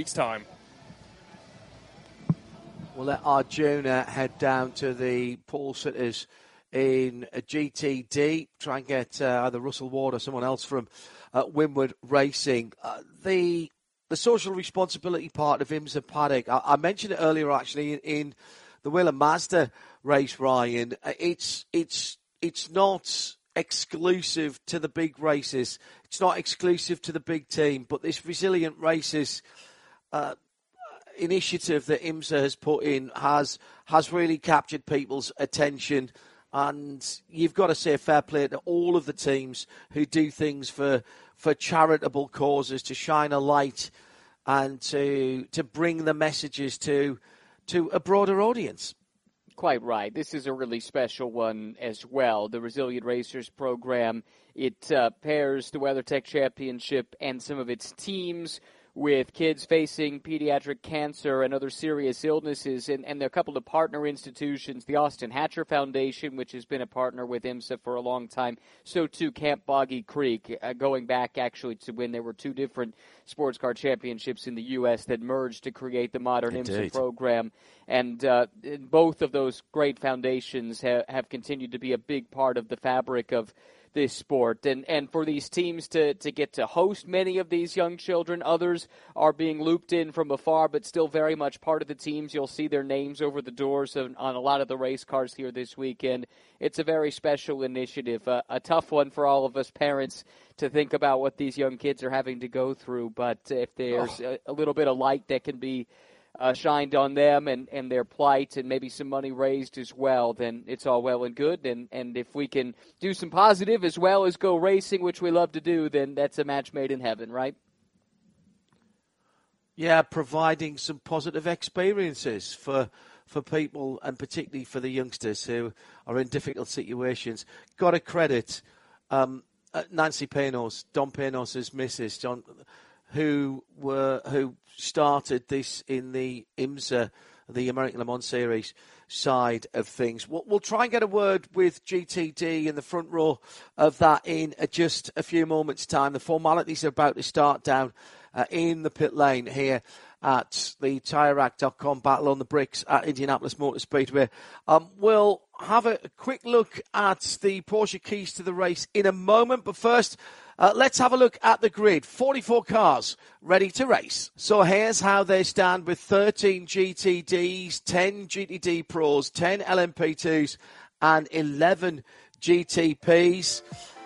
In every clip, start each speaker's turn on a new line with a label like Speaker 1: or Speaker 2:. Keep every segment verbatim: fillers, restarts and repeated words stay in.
Speaker 1: week's time.
Speaker 2: We'll let Arjuna head down to the pole sitters in a G T D, try and get uh, either Russell Ward or someone else from uh, Winward Racing. Uh, the the social responsibility part of IMSA Paddock, I, I mentioned it earlier actually in, in the Wheeler Mazda race, Ryan. It's it's it's not exclusive to the big races. It's not exclusive to the big team, but this Resilient Races uh, initiative that IMSA has put in has has really captured people's attention. And you've got to say fair play to all of the teams who do things for for charitable causes, to shine a light and to to bring the messages to to a broader audience.
Speaker 3: Quite right. This is a really special one as well. The Resilient Racers program, it uh, pairs the WeatherTech Championship and some of its teams with kids facing pediatric cancer and other serious illnesses. And, and there are a couple of partner institutions, the Austin Hatcher Foundation, which has been a partner with IMSA for a long time. So, too, Camp Boggy Creek, uh, going back actually to when there were two different sports car championships in the U S that merged to create the modern Indeed. IMSA program. And uh, both of those great foundations ha- have continued to be a big part of the fabric of this sport. And and for these teams to, to get to host many of these young children, others are being looped in from afar, but still very much part of the teams. You'll see their names over the doors on, on a lot of the race cars here this weekend. It's a very special initiative, uh, a tough one for all of us parents to think about what these young kids are having to go through. But if there's oh. a, a little bit of light that can be Uh, shined on them and, and their plight and maybe some money raised as well, then it's all well and good. And, and if we can do some positive as well as go racing, which we love to do, then that's a match made in heaven, right?
Speaker 2: Yeah, providing some positive experiences for for people and particularly for the youngsters who are in difficult situations. Got to credit um, Nancy Panos, Don Panos' missus, John, who were who started this in the IMSA, the American Le Mans Series side of things. We'll, we'll try and get a word with G T D in the front row of that in just a few moments' time. The formalities are about to start down uh, in the pit lane here at the Tire Rack dot com Battle on the Bricks at Indianapolis Motor Speedway. Um, we'll have a, a quick look at the Porsche keys to the race in a moment, but first, Uh, let's have a look at the grid. forty-four cars ready to race. So here's how they stand with thirteen G T Ds, ten G T D Pros, ten L M P twos, and eleven G T Ps.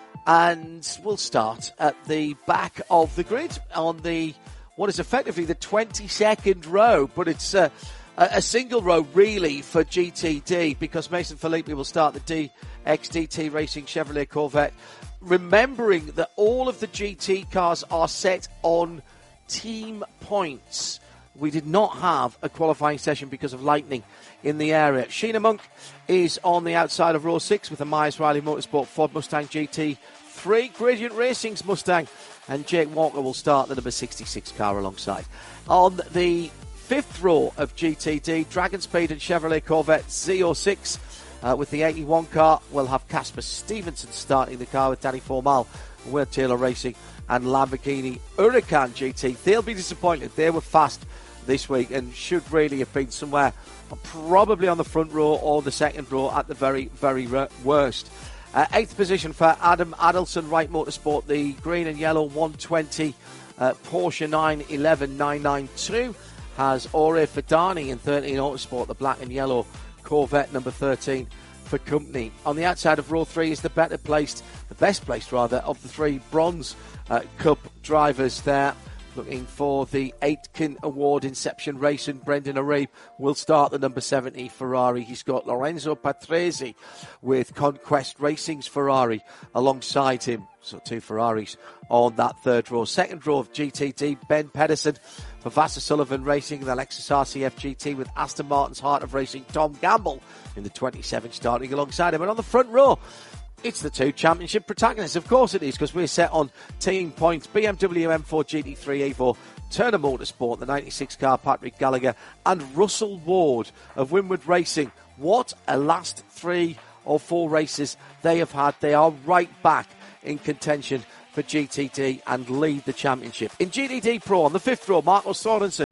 Speaker 2: And we'll start at the back of the grid on the what is effectively the twenty-second row, but it's uh, a single row really for G T D because Mason Filippi will start the D X D T Racing Chevrolet Corvette. Remembering that all of the G T cars are set on team points. We did not have a qualifying session because of lightning in the area. Sheena Monk is on the outside of row six with a Myers Riley Motorsport Ford Mustang G T three. Gradient Racing's Mustang, and Jake Walker will start the number sixty-six car alongside. On the fifth row of G T D, Dragon Speed and Chevrolet Corvette Z oh six. Uh, with the eighty-one car, we'll have Casper Stevenson starting the car with Danny Formal, Will Taylor Racing, and Lamborghini Huracan G T. They'll be disappointed. They were fast this week and should really have been somewhere probably on the front row or the second row at the very, very worst. Uh, eighth position for Adam Adelson, Wright Motorsport, the green and yellow one twenty uh, Porsche nine eleven nine ninety-two has Ore Fadani in thirteen Autosport, the black and yellow Corvette number thirteen for company. On the outside of row three is the better placed, the best placed rather, of the three Bronze uh, Cup drivers there. Looking for the Aitken Award Inception Racing. Brendan Arib will start the number seventy Ferrari. He's got Lorenzo Patrese with Conquest Racing's Ferrari alongside him. So two Ferraris on that third row. Second row of G T D, Ben Pedersen for Vassar Sullivan Racing, the Lexus R C F G T with Aston Martin's Heart of Racing, Tom Gamble in the twenty-seven starting alongside him. And on the front row, it's the two championship protagonists. Of course it is, because we're set on team points. B M W M four G T three Evo, Turner Motorsport, the ninety-six car, Patrick Gallagher, and Russell Ward of Winward Racing. What a last three or four races they have had. They are right back in contention for G T D and lead the championship. In G T D Pro, on the fifth row, Marco Sorensen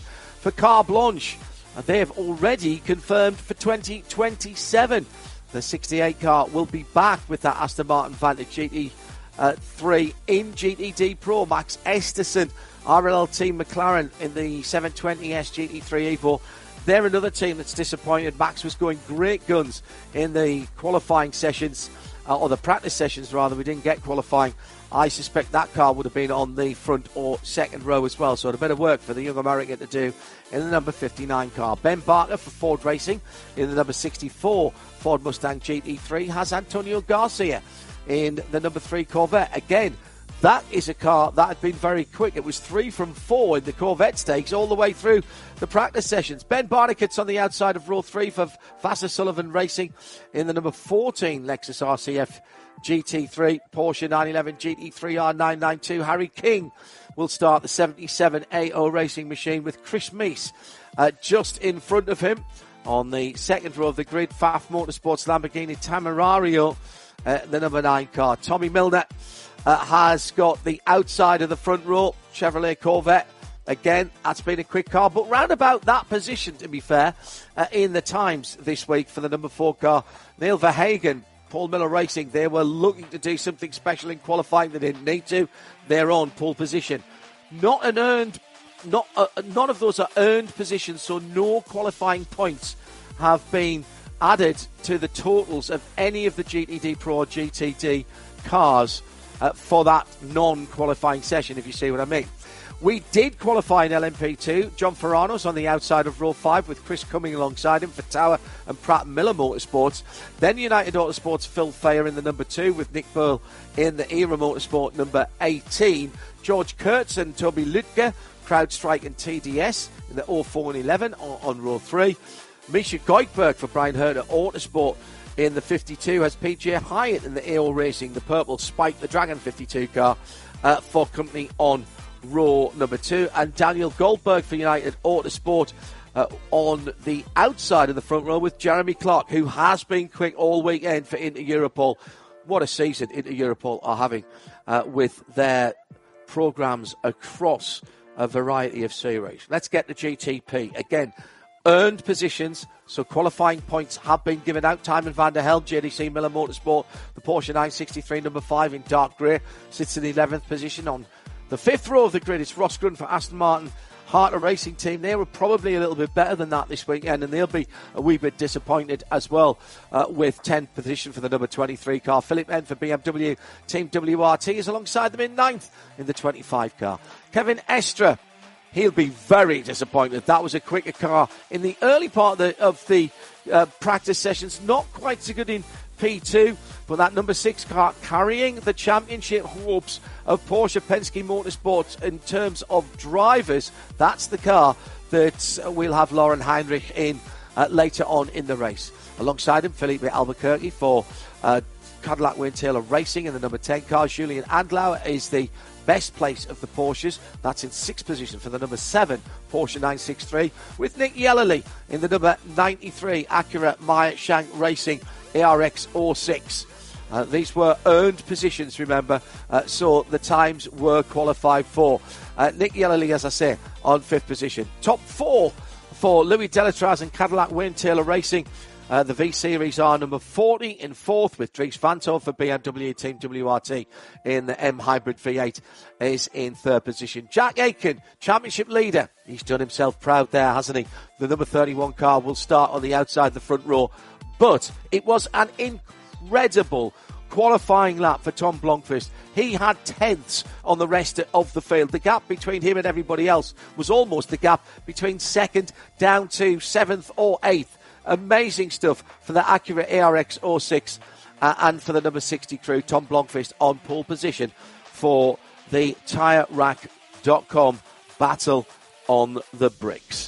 Speaker 2: for Carte Blanche. And they have already confirmed for twenty twenty-seven. The sixty-eight car will be back with that Aston Martin Vantage G T three in G T D Pro. Max Esterson, R L L Team McLaren in the seven twenty S G T three Evo. They're another team that's disappointed. Max was going great guns in the qualifying sessions, uh, or the practice sessions rather. We didn't get qualifying. I suspect that car would have been on the front or second row as well, so a bit of work for the young American to do in the number fifty-nine car. Ben Barker for Ford Racing in the number sixty-four Ford Mustang G T three has Antonio Garcia in the number three Corvette. Again, that is a car that had been very quick. It was three from four in the Corvette stakes all the way through the practice sessions. Ben Barnicott's on the outside of row three for Vassar Sullivan Racing in the number fourteen Lexus R C F G T three, Porsche nine eleven G T three R nine ninety-two. Harry King will start the seventy-seven A O Racing Machine with Chris Meese uh, just in front of him. On the second row of the grid, F A F Motorsports Lamborghini Temerario, uh, the number nine car. Tommy Milner uh, has got the outside of the front row, Chevrolet Corvette. Again, that's been a quick car, but round about that position, to be fair, uh, in the times this week for the number four car, Neil Verhagen, Paul Miller Racing. They were looking to do something special in qualifying. They didn't need to. They're on pole position. Not an earned, not uh, none of those are earned positions, so no qualifying points have been added to the totals of any of the G T D Pro or G T D cars uh, for that non-qualifying session, if you see what I mean. We did qualify in L M P two. John Ferranos on the outside of row five with Chris Cumming alongside him for Tower and Pratt Miller Motorsports. Then United Autosports Phil Fayer in the number two with Nick Burl in the Era Motorsport number eighteen. George Kurtz and Toby Lütke, CrowdStrike and T D S in the oh four and eleven on, on row three. Misha Goikberg for Brian Herter Autosport in the fifty-two has P J Hyatt in the A O Racing, the purple Spike the Dragon fifty-two car uh, for company on row number two, and Daniel Goldberg for United Autosport uh, on the outside of the front row with Jeremy Clark, who has been quick all weekend for Inter Europol. What a season Inter Europol are having uh, with their programmes across a variety of series. Let's get to G T P. Again, earned positions, so qualifying points have been given out. Timon van der Helm, J D C Miller Motorsport, the Porsche nine sixty-three number five in dark grey, sits in the eleventh position. On the fifth row of the grid, it's Ross Grun for Aston Martin Harter Racing Team. They were probably a little bit better than that this weekend, and they'll be a wee bit disappointed as well uh, with tenth position for the number twenty-three car. Philip N for B M W Team W R T is alongside them in ninth in the twenty-five car. Kevin Estre, he'll be very disappointed. That was a quicker car in the early part of the, of the uh, practice sessions. Not quite so good in P two, but that number six car carrying the championship hopes of Porsche Penske Motorsports in terms of drivers. That's the car that we'll have Lauren Heinrich in uh, later on in the race. Alongside him, Felipe Albuquerque for uh, Cadillac Wayne Taylor Racing in the number ten car. Julian Andlauer is the best place of the Porsches. That's in sixth position for the number seven Porsche nine sixty-three, with Nick Yellerly in the number ninety-three Acura Maya Shank Racing A R X oh six. Uh, these were earned positions, remember, uh, so the times were qualified for. Uh, Nick Yellerly, as I say, on fifth position. Top four for Louis Delatraz and Cadillac Wayne Taylor Racing. Uh, the V-Series are number forty in fourth, with Dries Vanthof for B M W Team W R T in the M Hybrid V eight is in third position. Jack Aitken, championship leader. He's done himself proud there, hasn't he? The number thirty-one car will start on the outside the front row. But it was an incredible qualifying lap for Tom Blomqvist. He had tenths on the rest of the field. The gap between him and everybody else was almost the gap between second down to seventh or eighth. Amazing stuff for the Acura A R X oh six uh, and for the number sixty crew. Tom Blomqvist on pole position for the Tyre Rack dot com battle on the bricks.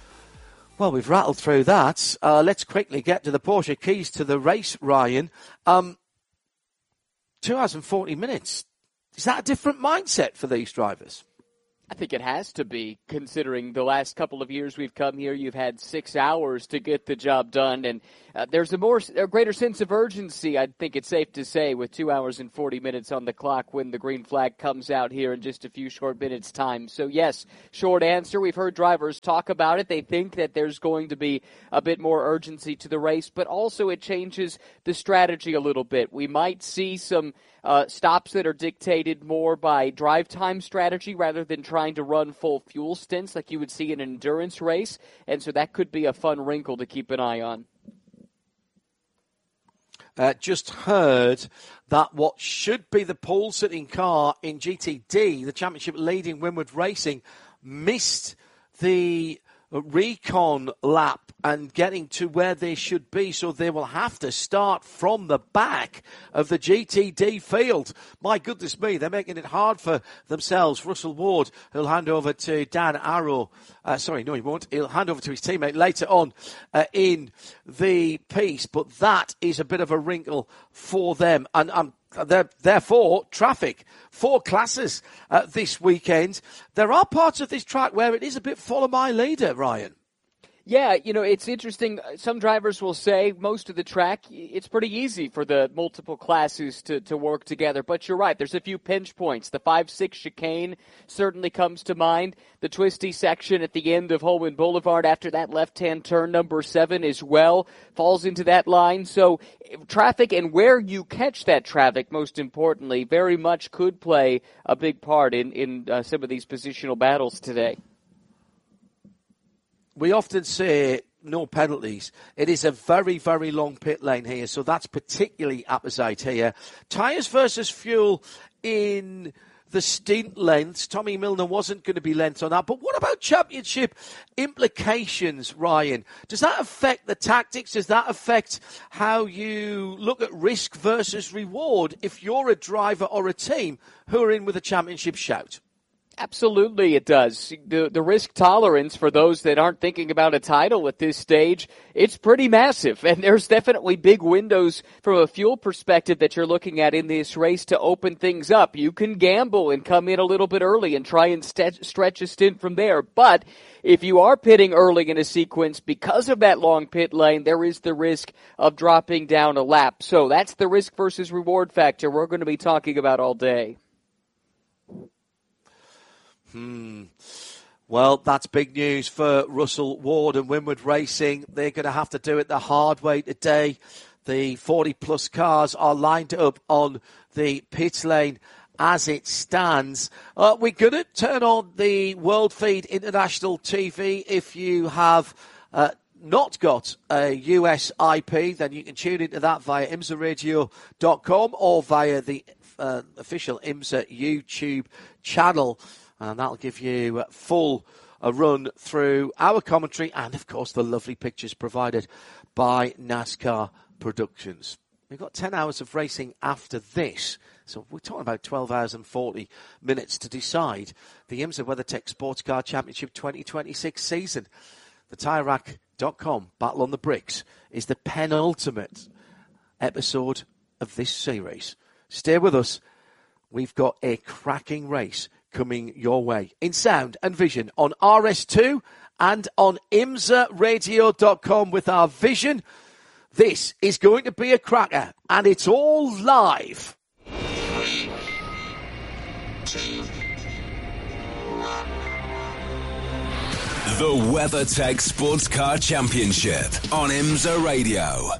Speaker 2: Well, we've rattled through that. Uh, let's quickly get to the Porsche keys to the race, Ryan. Um, two hours and forty minutes. Is that a different mindset for these drivers?
Speaker 3: I think it has to be, considering the last couple of years we've come here. You've had six hours to get the job done, and uh, there's a more, a greater sense of urgency, I think it's safe to say, with two hours and forty minutes on the clock when the green flag comes out here in just a few short minutes' time. So, yes, short answer. We've heard drivers talk about it. They think that there's going to be a bit more urgency to the race, but also it changes the strategy a little bit. We might see some Uh, stops that are dictated more by drive time strategy rather than trying to run full fuel stints like you would see in an endurance race. And so that could be a fun wrinkle to keep an eye on.
Speaker 2: Uh, just heard that what should be the pole-sitting car in G T D, the championship leading Winward Racing, missed the recon lap and getting to where they should be, so they will have to start from the back of the G T D field. My goodness me, they're making it hard for themselves. Russell Ward, who'll hand over to Dan Arrow. Uh, sorry, no, he won't. He'll hand over to his teammate later on uh, in the piece, but that is a bit of a wrinkle for them. And I'm Therefore, traffic, four classes uh, this weekend. There are parts of this track where it is a bit follow my leader, Ryan.
Speaker 3: Yeah, you know, it's interesting. Some drivers will say most of the track, it's pretty easy for the multiple classes to, to work together. But you're right, there's a few pinch points. The five six chicane certainly comes to mind. The twisty section at the end of Holman Boulevard after that left-hand turn, number seven, as well, falls into that line. So traffic and where you catch that traffic, most importantly, very much could play a big part in, in uh, some of these positional battles today.
Speaker 2: We often say no penalties. It is a very, very long pit lane here, so that's particularly apposite here. Tyres versus fuel in the stint lengths. Tommy Milner wasn't going to be length on that. But what about championship implications, Ryan? Does that affect the tactics? Does that affect how you look at risk versus reward if you're a driver or a team who are in with a championship shout?
Speaker 3: Absolutely it does. The the risk tolerance for those that aren't thinking about a title at this stage, it's pretty massive. And there's definitely big windows from a fuel perspective that you're looking at in this race to open things up. You can gamble and come in a little bit early and try and st- stretch a stint from there. But if you are pitting early in a sequence because of that long pit lane, there is the risk of dropping down a lap. So that's the risk versus reward factor we're going to be talking about all day.
Speaker 2: Hmm. Well, that's big news for Russell Ward and Winward Racing. They're going to have to do it the hard way today. The forty-plus cars are lined up on the pit lane as it stands. Uh, we're going to turn on the World Feed International T V. If you have uh, not got a U S I P, then you can tune into that via imsa radio dot com or via the uh, official IMSA YouTube channel. And that'll give you full a run through our commentary and, of course, the lovely pictures provided by NASCAR Productions. We've got ten hours of racing after this. So we're talking about twelve hours and forty minutes to decide the IMSA WeatherTech Sports Car Championship twenty twenty-six season. The Tire Rack dot com Battle on the Bricks is the penultimate episode of this series. Stay with us. We've got a cracking race coming your way in sound and vision on R S two and on imsa radio dot com with our vision. This is going to be a cracker, and it's all live.
Speaker 1: The WeatherTech Sports Car Championship on IMSA Radio.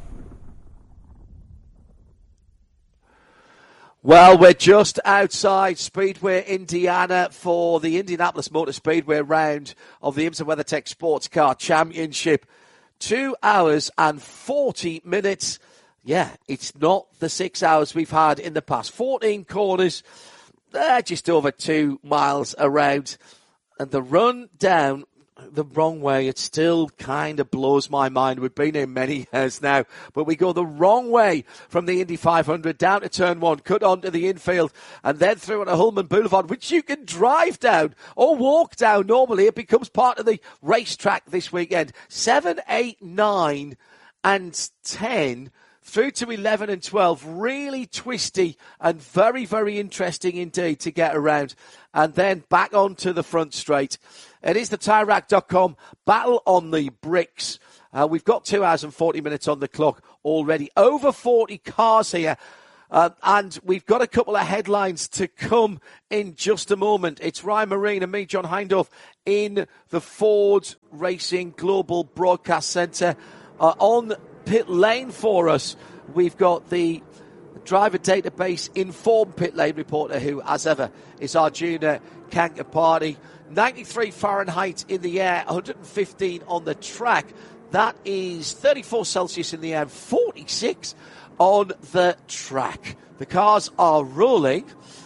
Speaker 2: Well, we're just outside Speedway, Indiana for the Indianapolis Motor Speedway round of the IMSA WeatherTech Sports Car Championship. Two hours and forty minutes. Yeah, it's not the six hours we've had in the past. fourteen corners, uh, just over two miles around. And the run down the wrong way, it still kind of blows my mind. We've been in many years now, but we go the wrong way from the Indy five hundred down to turn one, cut onto the infield, and then through on a Holman Boulevard, which you can drive down or walk down. Normally, it becomes part of the racetrack this weekend. Seven, eight, nine, and ten through to eleven and twelve. Really twisty and very, very interesting indeed to get around. And then back onto the front straight. It is the Tyre Rack dot com Battle on the Bricks. Uh, we've got two hours and forty minutes on the clock already. Over forty cars here. Uh, and we've got a couple of headlines to come in just a moment. It's Ryan Marine and me, John Hindhaugh, in the Ford Racing Global Broadcast Centre. Uh, on pit lane for us, we've got the driver database informed pit lane reporter who, as ever, is Arjuna Kankapati. ninety-three Fahrenheit in the air, one hundred fifteen on the track. That is thirty-four Celsius in the air, forty-six on the track. The cars are rolling.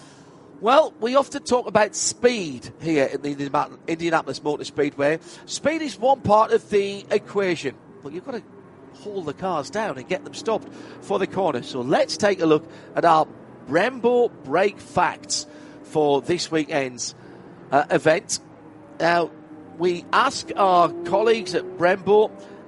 Speaker 2: Well, we often talk about speed here in the Indianapolis Motor Speedway. Speed is one part of the equation, but you've got to haul the cars down and get them stopped for the corner. So let's take a look at our Brembo brake facts for this weekend's uh, event. Now, we ask our colleagues at Brembo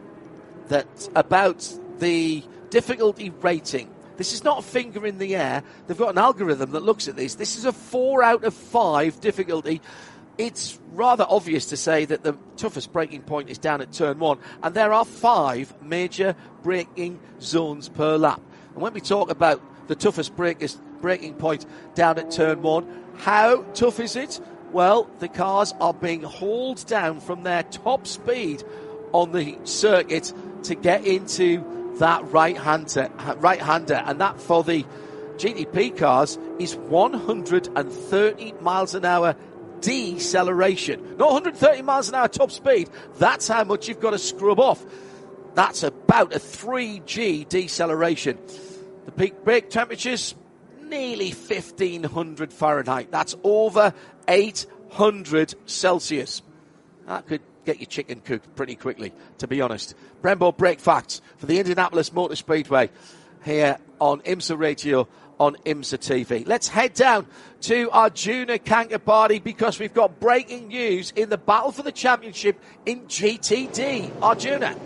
Speaker 2: that about the difficulty rating. This is not a finger in the air. They've got an algorithm that looks at this. This is a four out of five difficulty. It's rather obvious to say that the toughest braking point is down at turn one, and there are five major braking zones per lap. And when we talk about the toughest braking point down at turn one, how tough is it? Well, the cars are being hauled down from their top speed on the circuit to get into that right-hander, right-hander, and that for the G T P cars is one hundred thirty miles an hour deceleration. Not one hundred thirty miles an hour top speed. That's how much you've got to scrub off. That's about a three G deceleration. The peak brake temperatures, nearly fifteen hundred Fahrenheit. That's over eight hundred Celsius. That could get your chicken cooked pretty quickly, to be honest. Brembo brake facts for the Indianapolis Motor Speedway here on IMSA Radio, on IMSA T V. Let's head down to Arjuna Kankapati because we've got breaking news in the battle for the championship in G T D. Arjuna.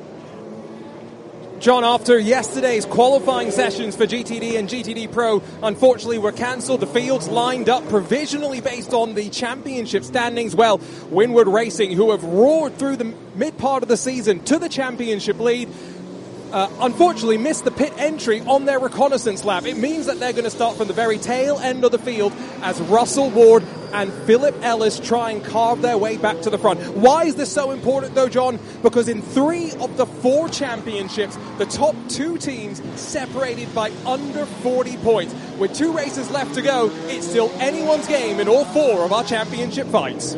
Speaker 4: John, after yesterday's qualifying sessions for G T D and G T D Pro, unfortunately were cancelled. The fields lined up provisionally based on the championship standings. Well, Winward Racing, who have roared through the mid part of the season to the championship lead, Uh, unfortunately missed the pit entry on their reconnaissance lap. It means that they're going to start from the very tail end of the field as Russell Ward and Philip Ellis try and carve their way back to the front. Why is this so important though, John? Because in three of the four championships, the top two teams separated by under forty points. With two races left to go, it's still anyone's game in all four of our championship fights.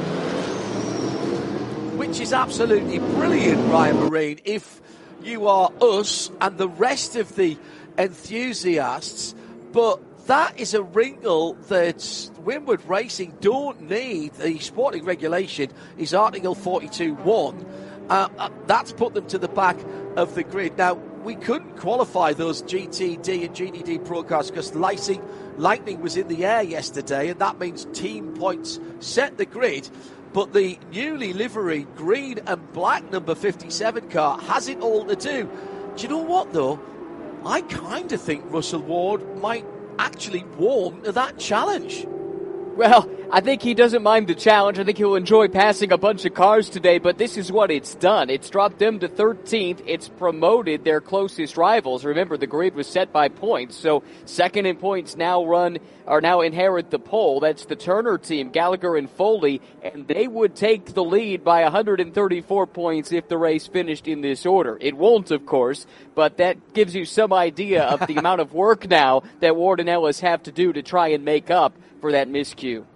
Speaker 2: Which is absolutely brilliant, Ryan Marine. If you are us and the rest of the enthusiasts, but that is a wrinkle that Winward Racing don't need. The sporting regulation is Article forty-two one. Uh, uh, that's put them to the back of the grid. Now, we couldn't qualify those G T D and G T D Pro cars because lightning, lightning was in the air yesterday, and that means team points set the grid. But the newly liveried green and black number fifty-seven car has it all to do. Do you know what, though? I kind of think Russell Ward might actually warm to that challenge.
Speaker 3: Well, I think he doesn't mind the challenge. I think he'll enjoy passing a bunch of cars today, but this is what it's done. It's dropped them to thirteenth. It's promoted their closest rivals. Remember, the grid was set by points, so second in points now run or now inherit the pole. That's the Turner team, Gallagher and Foley, and they would take the lead by one hundred thirty-four points if the race finished in this order. It won't, of course, but that gives you some idea of the amount of work now that Ward and Ellis have to do to try and make up for that miscue.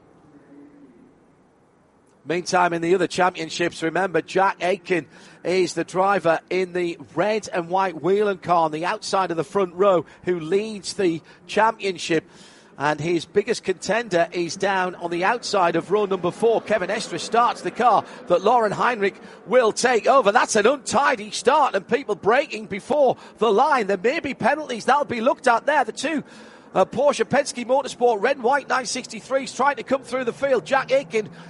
Speaker 2: Meantime, in the other championships, remember, Jack Aitken is the driver in the red and white Whelen car on the outside of the front row who leads the championship. And his biggest contender is down on the outside of row number four. Kevin Estra starts the car that Lauren Heinrich will take over. That's an untidy start and people braking before the line. There may be penalties. That'll be looked at there. The two Uh, Porsche Penske Motorsport red and white nine sixty-threes trying to come through the field. Jack Aitken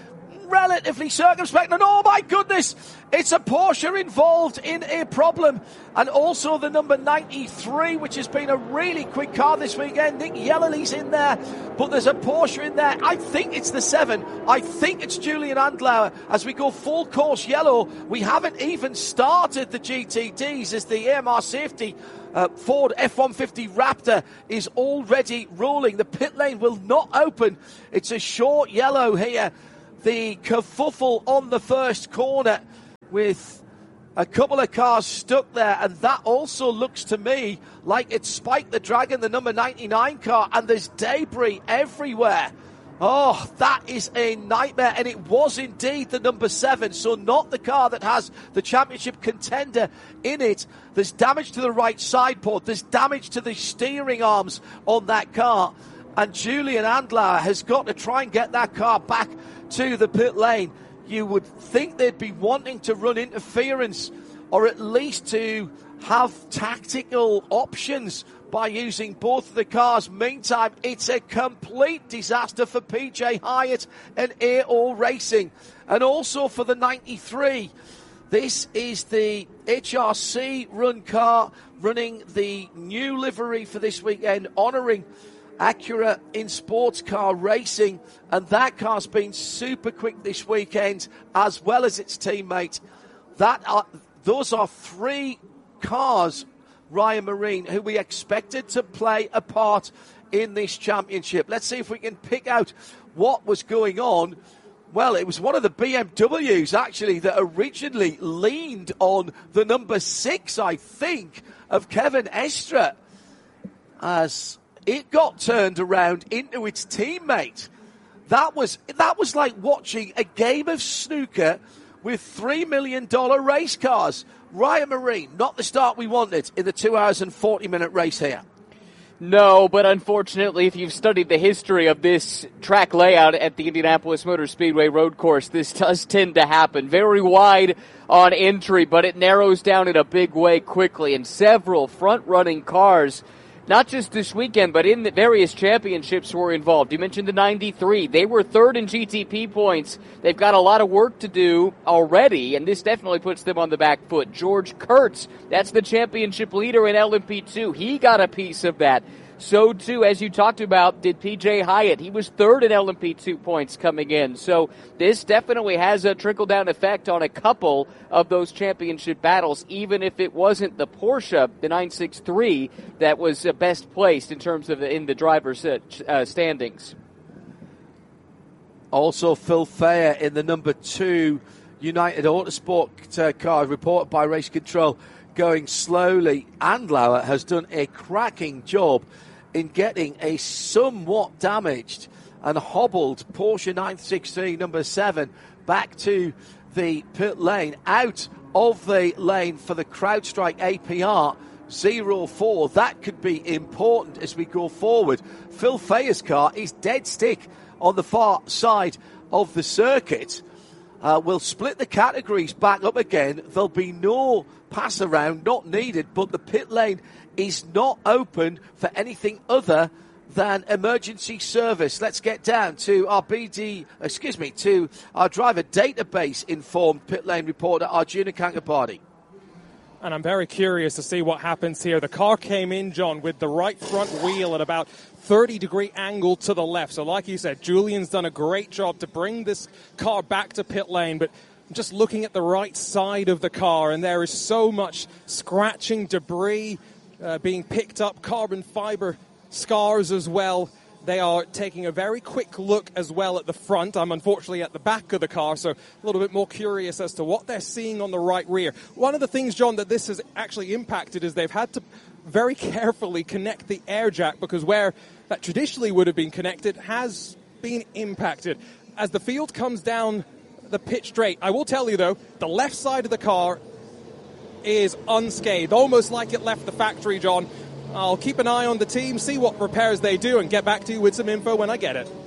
Speaker 2: relatively circumspect. And oh my goodness, it's a Porsche involved in a problem. And also the number ninety-three, which has been a really quick car this weekend. Nick Yellowly's in there, but there's a Porsche in there. I think it's the seven. I think it's Julian Andlauer. As we go full course yellow, we haven't even started the G T Ds as the A M R safety uh, Ford F one fifty Raptor is already rolling. The pit lane will not open. It's a short yellow here. The kerfuffle on the first corner with a couple of cars stuck there, and that also looks to me like it's Spike the Dragon, the number ninety-nine car, and there's debris everywhere. Oh, that is a nightmare, and it was indeed the number seven, so not the car that has the championship contender in it. There's damage to the right side port, there's damage to the steering arms on that car, and Julian Andlauer has got to try and get that car back to the pit lane. You would think they'd be wanting to run interference, or at least to have tactical options by using both of the cars. Meantime, it's a complete disaster for P J Hyatt and A O Racing. And also for the ninety-three. This is the H R C run car running the new livery for this weekend, honouring Acura in sports car racing, and that car's been super quick this weekend, as well as its teammate. That are, those are three cars, Ryan Marine, who we expected to play a part in this championship. Let's see if we can pick out what was going on. Well, it was one of the B M Ws, actually, that originally leaned on the number six, I think, of Kevin Estre, as it got turned around into its teammate. That was that was like watching a game of snooker with three million dollars race cars. Ryan Marine, not the start we wanted in the two hours and forty minute race here.
Speaker 3: No, but unfortunately, if you've studied the history of this track layout at the Indianapolis Motor Speedway road course, this does tend to happen. Very wide on entry, but it narrows down in a big way quickly, and several front-running cars, not just this weekend, but in the various championships, were involved. You mentioned the ninety-three. They were third in G T P points. They've got a lot of work to do already, and this definitely puts them on the back foot. George Kurtz, that's the championship leader in L M P two. He got a piece of that. So, too, as you talked about, did P J Hyatt. He was third in L M P two points coming in. So this definitely has a trickle-down effect on a couple of those championship battles, even if it wasn't the Porsche, the nine sixty-three, that was uh, best placed in terms of the, in the driver's uh, uh, standings.
Speaker 2: Also, Phil Fayer in the number two United Autosport uh, car, reported by Race Control, going slowly. Andlauer has done a cracking job in getting a somewhat damaged and hobbled Porsche nine sixty-three number seven back to the pit lane, out of the lane for the CrowdStrike A P R zero four. That could be important as we go forward. Phil Fayer's car is dead stick on the far side of the circuit. Uh, we'll split the categories back up again. There'll be no pass around, not needed, but the pit lane is not open for anything other than emergency service. Let's get down to our B D, excuse me, to our driver database informed pit lane reporter, Arjuna Kankapati.
Speaker 4: And I'm very curious to see what happens here. The car came in, John, with the right front wheel at about thirty degree angle to the left. So like you said, Julian's done a great job to bring this car back to pit lane, but just looking at the right side of the car, and there is so much scratching, debris uh, being picked up, carbon fiber scars as well. They are taking a very quick look as well at the front. I'm unfortunately at the back of the car, so a little bit more curious as to what they're seeing on the right rear. One of the things, John, that this has actually impacted is they've had to very carefully connect the air jack, because where that traditionally would have been connected has been impacted. As the field comes down the pitch straight, I will tell you, though, the left side of the car is unscathed, almost like it left the factory, John. I'll keep an eye on the team, see what repairs they do, and get back to you with some info when I get it.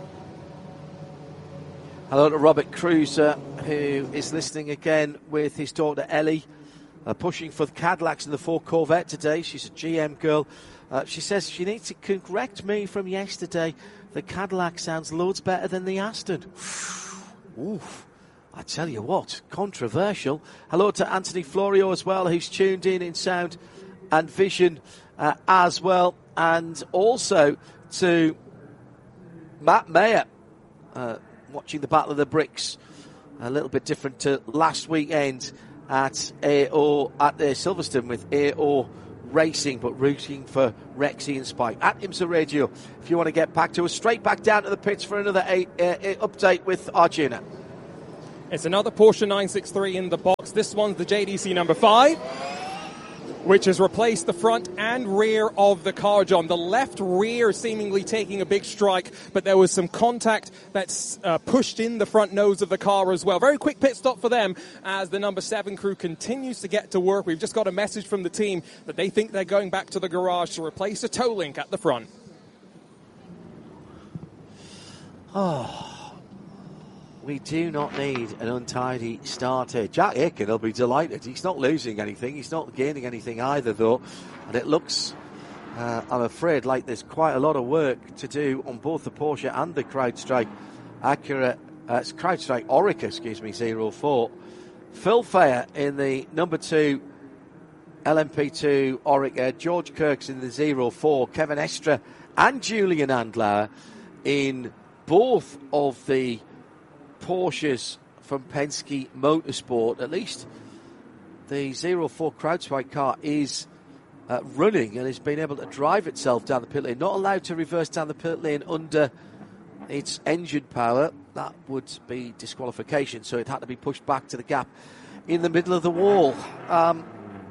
Speaker 2: Hello to Robert Cruiser, who is listening again with his daughter Ellie, uh, pushing for the Cadillacs and the Ford Corvette today. She's a G M girl. Uh, she says she needs to correct me from yesterday. The Cadillac sounds loads better than the Aston. Oof. I tell you what, controversial. Hello to Anthony Florio as well, who's tuned in in sound and vision uh, as well. And also to Matt Mayer, uh, watching the Battle of the Bricks. A little bit different to last weekend at A O at uh, Silverstone with A O Racing, but rooting for Rexy and Spike. At IMSA Radio, if you want to get back to us, straight back down to the pits for another eight, uh, eight update with Arjuna.
Speaker 4: It's another Porsche nine sixty-three in the box. This one's the J D C number five, which has replaced the front and rear of the car, John. The left rear seemingly taking a big strike, but there was some contact that's uh, pushed in the front nose of the car as well. Very quick pit stop for them as the number seven crew continues to get to work. We've just got a message from the team that they think they're going back to the garage to replace a toe link at the front.
Speaker 2: Oh... We do not need an untidy start here. Jack Aitken will be delighted. He's not losing anything. He's not gaining anything either, though. And it looks, uh, I'm afraid, like there's quite a lot of work to do on both the Porsche and the CrowdStrike Acura, uh, CrowdStrike Orica, excuse me, oh four. Phil Fayer in the number two L M P two Orica. George Kirks in the oh four. Kevin Estre and Julian Andlauer in both of the Porsches from Penske Motorsport. At least the oh four CrowdStrike car is uh, running and has been able to drive itself down the pit lane. Not allowed to reverse down the pit lane under its engine power. That would be disqualification, so it had to be pushed back to the gap in the middle of the wall. Um,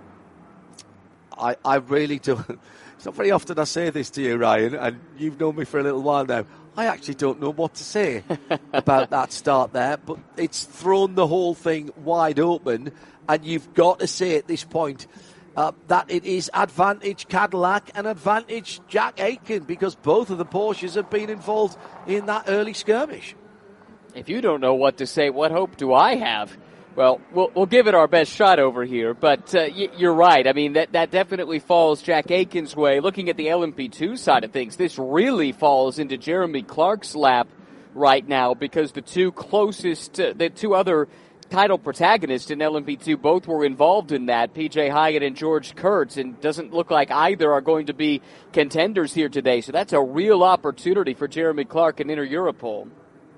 Speaker 2: I, I really don't. It's not very often I say this to you, Ryan, and you've known me for a little while now. I actually don't know what to say about that start there, but it's thrown the whole thing wide open, and you've got to say at this point uh, that it is advantage Cadillac and advantage Jack Aitken, because both of the Porsches have been involved in that early skirmish.
Speaker 3: If you don't know what to say, what hope do I have? Well, we'll, we'll give it our best shot over here, but uh, y- you're right. I mean, that, that definitely falls Jack Aitken's way. Looking at the L M P two side of things, this really falls into Jeremy Clark's lap right now, because the two closest, uh, the two other title protagonists in L M P two both were involved in that, P J Hyatt and George Kurtz, and doesn't look like either are going to be contenders here today. So that's a real opportunity for Jeremy Clark and Inter Europol.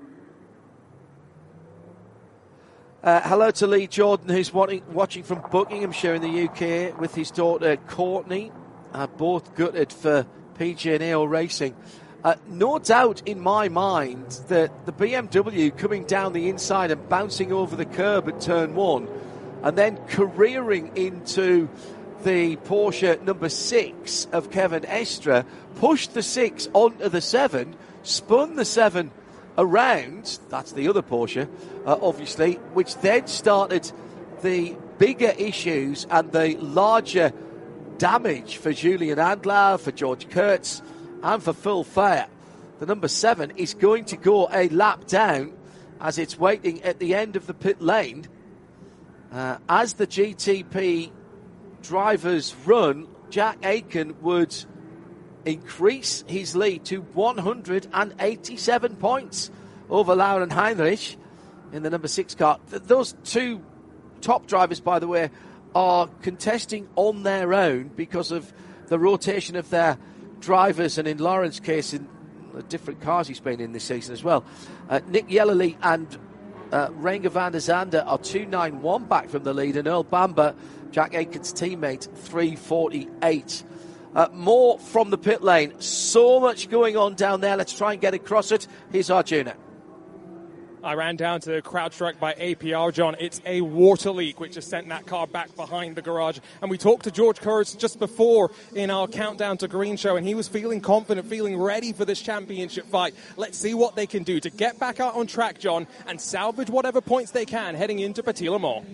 Speaker 2: Uh, hello to Lee Jordan, who's watching, watching from Buckinghamshire in the U K with his daughter Courtney, uh, both gutted for P G and A O Racing. Uh, no doubt in my mind that the B M W coming down the inside and bouncing over the curb at turn one and then careering into the Porsche number six of Kevin Estre, pushed the six onto the seven, spun the seven around, that's the other Porsche, uh, obviously, which then started the bigger issues and the larger damage for Julian Andlauer, for George Kurtz, and for Phil Fayer. The number seven is going to go a lap down as it's waiting at the end of the pit lane. Uh, as the G T P drivers run, Jack Aitken would increase his lead to one hundred eighty-seven points over Lauren Heinrich in the number six car. Th- those two top drivers, by the way, are contesting on their own because of the rotation of their drivers, and in Lauren's case, in the different cars he's been in this season as well. Uh, Nick Yellerly and uh, Renger van der Zande are two ninety-one back from the lead, and Earl Bamber, Jack Aitken's teammate, three forty-eight. Uh, more from the pit lane. So much going on down there. Let's try and get across it. Here's Arjuna.
Speaker 4: I ran down to CrowdStrike by A P R, John. It's a water leak which has sent that car back behind the garage. And we talked to George Kurtz just before in our Countdown to Green show, and he was feeling confident, feeling ready for this championship fight. Let's see what they can do to get back out on track, John, and salvage whatever points they can heading into Petit Le Mans.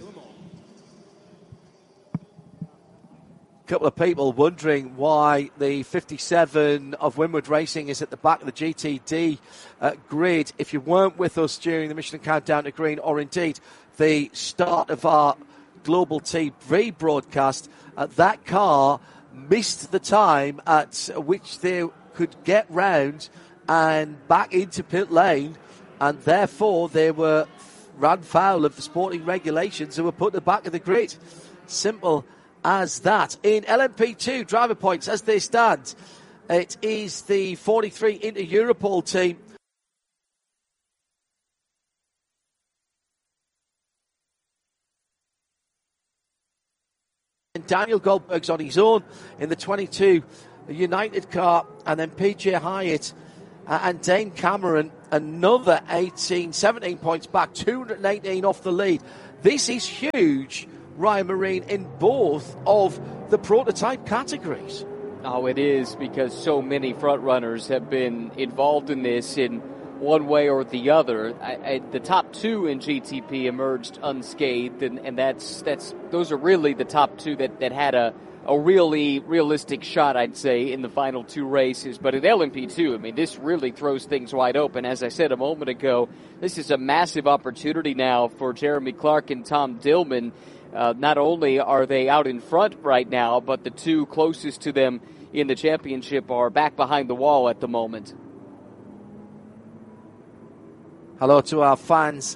Speaker 2: Couple of people wondering why the fifty-seven of Winward Racing is at the back of the G T D uh, grid. If you weren't with us during the Michelin Countdown to Green, or indeed the start of our Global T V broadcast, uh, that car missed the time at which they could get round and back into pit lane and therefore they were ran foul of the sporting regulations and were put at the back of the grid. Simple as that. In L M P two, driver points as they stand, it is the forty-three Inter Europol team. And Daniel Goldberg's on his own in the twenty-two United car, and then P J Hyatt uh, and Dane Cameron another eighteen, seventeen points back, two hundred eighteen off the lead. This is huge, Ryan Marine, in both of the prototype categories.
Speaker 3: Oh, it is, because so many front runners have been involved in this in one way or the other. I, I, the top two in G T P emerged unscathed, and, and that's that's those are really the top two that, that had a, a really realistic shot, I'd say, in the final two races. But at L M P two, I mean, this really throws things wide open. As I said a moment ago, this is a massive opportunity now for Jeremy Clark and Tom Dillman. Uh, not only are they out in front right now, but the two closest to them in the championship are back behind the wall at the moment.
Speaker 2: Hello to our fans.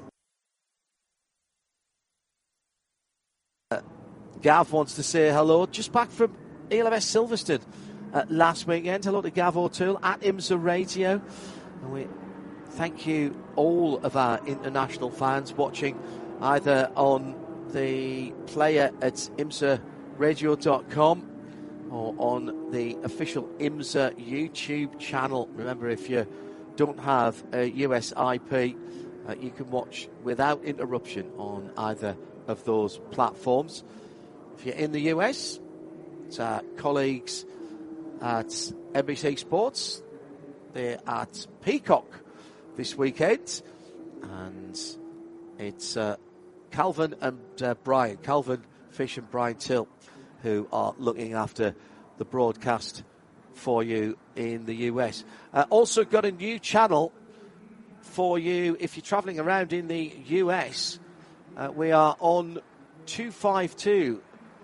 Speaker 2: Uh, Gav wants to say hello. Just back from E L M S Silverstone uh, last weekend. Hello to Gav O'Toole at IMSA Radio. And we thank you all of our international fans watching either on the player at imsa radio dot com or on the official IMSA YouTube channel. Remember, if you don't have a U S I P, uh, you can watch without interruption on either of those platforms. If you're in the U S, it's our colleagues at N B C Sports. They're at Peacock this weekend, and it's uh, Calvin and uh, Brian, Calvin Fish and Brian Till, who are looking after the broadcast for you in the U S. Uh, also got a new channel for you if you're travelling around in the U S. Uh, we are on two fifty-two.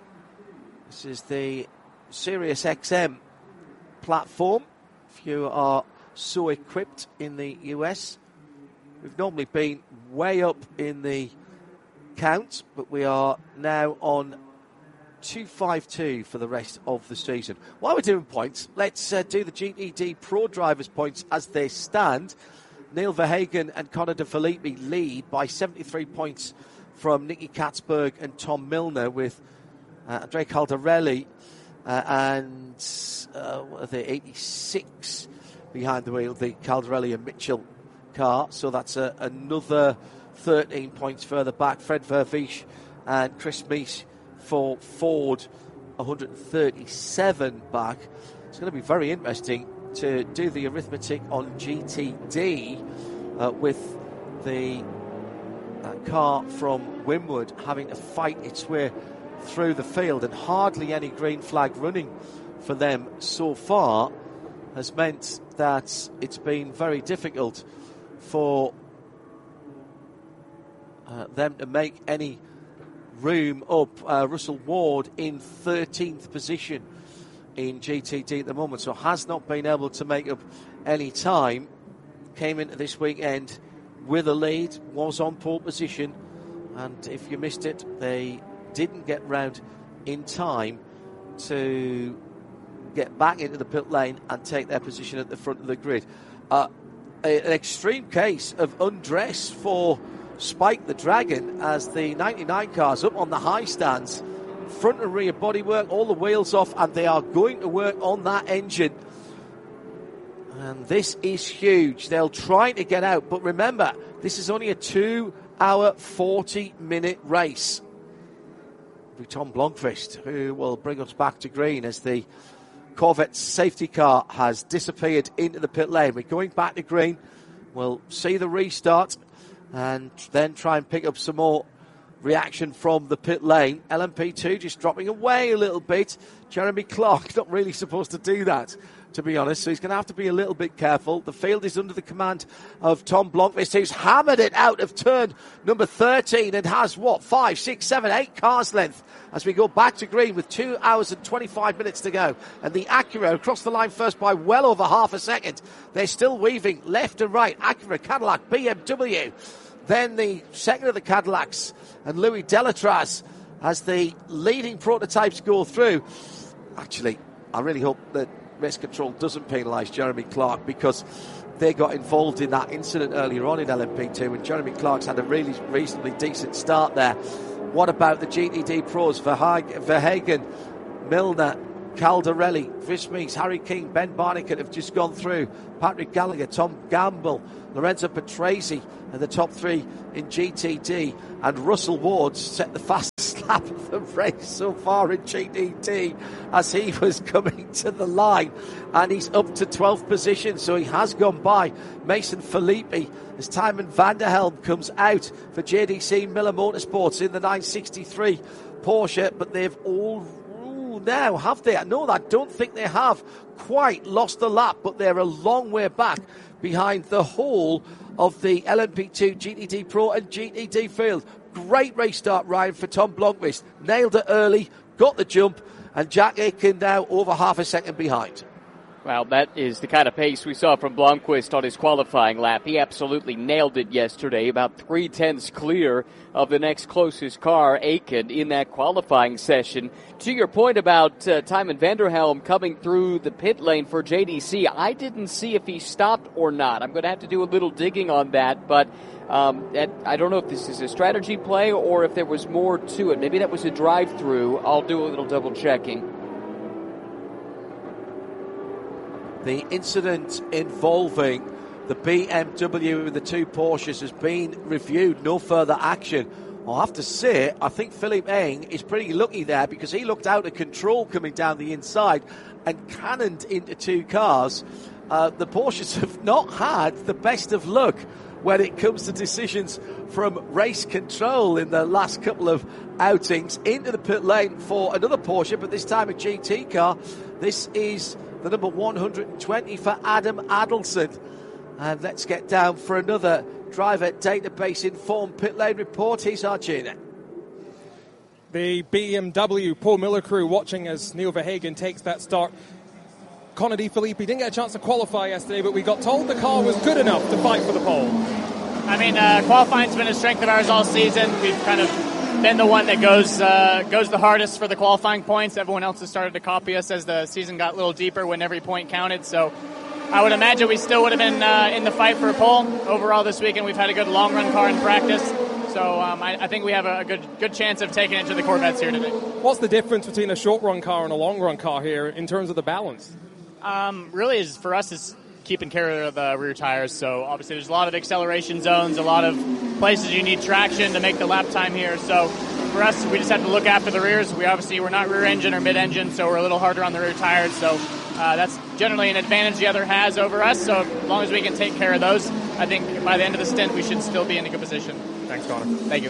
Speaker 2: This is the Sirius X M platform. If you are so equipped in the U S, we've normally been way up in the count, but we are now on two fifty-two for the rest of the season. While we're doing points, let's uh, do the G T D Pro Drivers points as they stand. Neil Verhagen and Connor De Filippi lead by seventy-three points from Nicky Katzberg and Tom Milner, with uh, Andre Caldarelli uh, and uh, what are they, eighty-six behind the wheel, the Caldarelli and Mitchell car. So that's uh, another thirteen points further back. Fred Verveesch and Chris Meese for Ford, one hundred thirty-seven back. It's going to be very interesting to do the arithmetic on G T D uh, with the uh, car from Winwood having to fight its way through the field, and hardly any green flag running for them so far has meant that it's been very difficult for uh, them to make any room up. uh, Russell Ward in thirteenth position in G T D at the moment, so has not been able to make up any time. Came into this weekend with a lead, was on pole position, and if you missed it, they didn't get round in time to get back into the pit lane and take their position at the front of the grid. Uh, a, an extreme case of undress for Spike the Dragon, as the ninety-nine car's up on the high stands, front and rear bodywork, all the wheels off, and they are going to work on that engine. And this is huge. They'll try to get out, but remember, this is only a two hour, forty minute race. It'll be Tom Blomqvist who will bring us back to green as the Corvette safety car has disappeared into the pit lane. We're going back to green. We'll see the restart and then try and pick up some more reaction from the pit lane. L M P two just dropping away a little bit. Jeremy Clark not really supposed to do that, to be honest, so he's going to have to be a little bit careful. The field is under the command of Tom Blomqvist, who's hammered it out of turn number thirteen and has, what, five, six, seven, eight cars length as we go back to green with two hours and twenty-five minutes to go. And the Acura across the line first by well over half a second. They're still weaving left and right. Acura, Cadillac, B M W. Then the second of the Cadillacs and Louis Delatraz as the leading prototypes go through. Actually, I really hope that Race Control doesn't penalise Jeremy Clark, because they got involved in that incident earlier on in L M P two, and Jeremy Clark's had a really reasonably decent start there. What about the G T D pros? Verhagen, Milner, Caldarelli, Vismees, Harry King, Ben Barnicat have just gone through. Patrick Gallagher, Tom Gamble, Lorenzo Patrese and the top three in G T D, and Russell Ward set the fastest lap of the race so far in G T D as he was coming to the line, and he's up to twelfth position, so he has gone by Mason Filippi as Tymon Vanderhelm comes out for J D C Miller Motorsports in the nine sixty-three Porsche. But they've all now, have they? No, I don't think they have quite lost the lap, but they're a long way back behind the whole of the L M P two G T D Pro and G T D field. Great race start, Ryan, for Tom Blomqvist. Nailed it early, got the jump, and Jack Aitken now over half a second behind.
Speaker 3: Well, that is the kind of pace we saw from Blomqvist on his qualifying lap. He absolutely nailed it yesterday, about three-tenths clear of the next closest car, Aitken, in that qualifying session. To your point about uh, Tymon Vanderhelm coming through the pit lane for J D C, I didn't see if he stopped or not. I'm going to have to do a little digging on that, but um, that, I don't know if this is a strategy play or if there was more to it. Maybe that was a drive-through. I'll do a little double-checking.
Speaker 2: The incident involving the B M W and the two Porsches has been reviewed. No further action. I'll have to say, I think Philippe Eng is pretty lucky there, because he looked out of control coming down the inside and cannoned into two cars. Uh, the Porsches have not had the best of luck when it comes to decisions from Race Control in the last couple of outings. Into the pit lane for another Porsche, but this time a G T car. This is the number one hundred twenty for Adam Adelson. And let's get down for another driver database informed pit lane report. Here's Arjuna.
Speaker 4: The B M W Paul Miller crew watching as Neil Verhagen takes that start. Connor De Filippi didn't get a chance to qualify yesterday, but we got told the car was good enough to fight for the pole.
Speaker 5: I mean, uh, qualifying's been a strength of ours all season. We've kind of been the one that goes uh, goes the hardest for the qualifying points. Everyone else has started to copy us as the season got a little deeper when every point counted. So I would imagine we still would have been uh, in the fight for a pole. Overall this weekend we've had a good long-run car in practice. So um, I, I think we have a, a good good chance of taking it to the Corvettes here today.
Speaker 4: What's the difference between a short-run car and a long-run car here in terms of the balance?
Speaker 5: Um, really, is for us, is keeping care of the rear tires. So obviously there's a lot of acceleration zones, a lot of places you need traction to make the lap time here. So for us, we just have to look after the rears. We obviously, we're not rear engine or mid engine, so we're a little harder on the rear tires. So uh, that's generally an advantage the other has over us. So as long as we can take care of those, I think by the end of the stint, we should still be in a good position.
Speaker 4: Thanks, Connor.
Speaker 5: Thank you.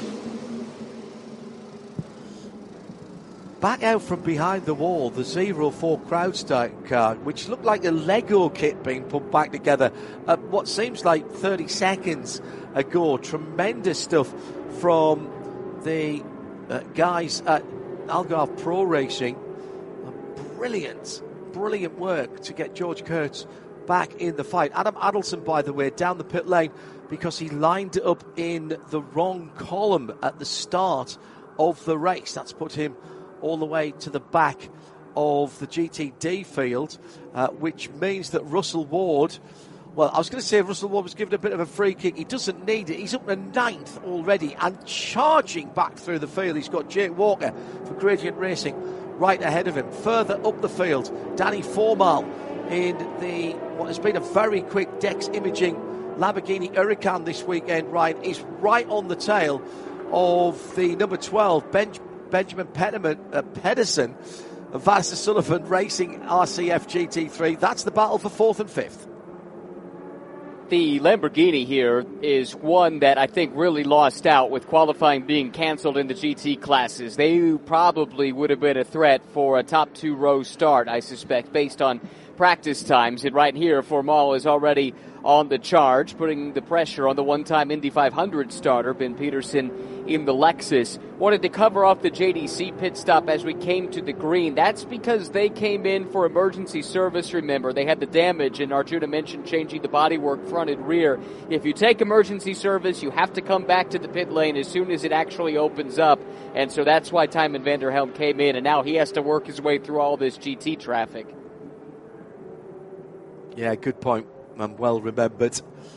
Speaker 2: Back out from behind the wall, the zero four Crowdstart car, which looked like a Lego kit being put back together at what seems like thirty seconds ago. Tremendous stuff from the uh, guys at Algarve Pro Racing. Brilliant, brilliant work to get George Kurtz back in the fight. Adam Adelson, by the way, down the pit lane because he lined it up in the wrong column at the start of the race. That's put him all the way to the back of the G T D field, uh, which means that Russell Ward, well, I was going to say Russell Ward was given a bit of a free kick. He doesn't need it. He's up to ninth already and charging back through the field. He's got Jake Walker for Gradient Racing right ahead of him. Further up the field, Danny Formal in the what has been a very quick Dex Imaging Lamborghini Huracan this weekend, Ryan, is right on the tail of the number twelve, Benj- Benjamin Pedersen, uh, Pedersen of Vasser Sullivan Racing R C F G T three. That's the battle for fourth and fifth.
Speaker 3: the Lamborghini here is one that I think really lost out with qualifying being canceled in the G T classes. They probably would have been a threat for a top two row start, I suspect, based on practice times. And right here, Formal is already on the charge, putting the pressure on the one-time Indy five hundred starter, Ben Peterson, in the Lexus. Wanted to cover off the J D C pit stop as we came to the green. That's because they came in for emergency service, remember. They had the damage, and Arjuna mentioned changing the bodywork front and rear. If you take emergency service, you have to come back to the pit lane as soon as it actually opens up. And so that's why Tymon Vanderhelm came in, and now he has to work his way through all this G T traffic.
Speaker 2: Yeah, good point. And well remembered.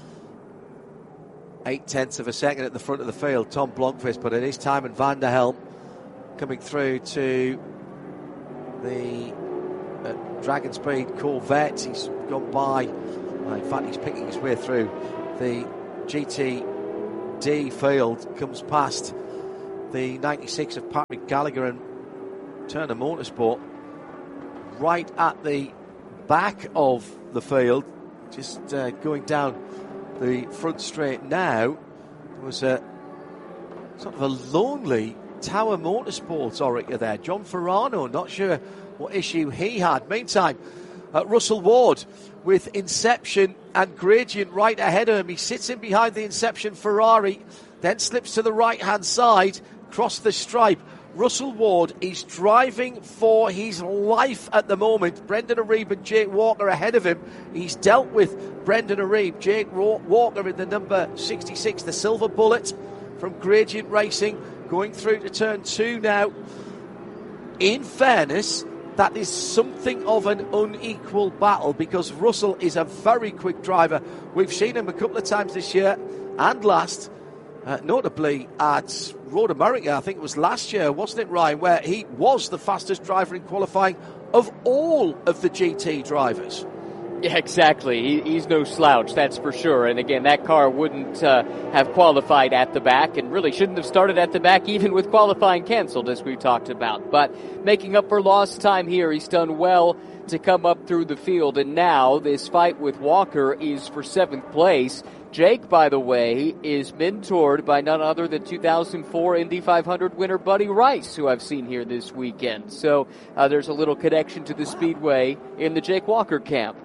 Speaker 2: Eight tenths of a second at the front of the field, Tom Blomqvist, but it is Tymon Vanderhelm coming through to the uh, Dragon Speed Corvette. He's gone by, well, in fact, he's picking his way through the G T D field, comes past the ninety-six of Patrick Gallagher and Turner Motorsport, right at the back of the field. Just uh, going down the front straight now. There was a sort of a lonely Tower Motorsports orator there. John Ferrano, not sure what issue he had. Meantime, uh, Russell Ward with Inception and Gradient right ahead of him. He sits in behind the Inception Ferrari, then slips to the right-hand side, cross the stripe. Russell Ward is driving for his life at the moment. Brendan Arieb and Jake Walker ahead of him. He's dealt with Brendan Arieb. Jake Walker in the number sixty-six, the Silver Bullet from Gradient Racing, going through to turn two now. In fairness, that is something of an unequal battle because Russell is a very quick driver. We've seen him a couple of times this year and last. Uh, notably at Road America, I think it was last year, wasn't it, Ryan, where he was the fastest driver in qualifying of all of the G T drivers.
Speaker 3: Yeah, exactly. He, he's no slouch, that's for sure. And again, that car wouldn't uh, have qualified at the back and really shouldn't have started at the back even with qualifying canceled, as we talked about. But making up for lost time here, he's done well to come up through the field. And now this fight with Walker is for seventh place. Jake, by the way, is mentored by none other than two thousand four Indy five hundred winner Buddy Rice, who I've seen here this weekend. So uh, there's a little connection to the Speedway in the Jake Walker camp.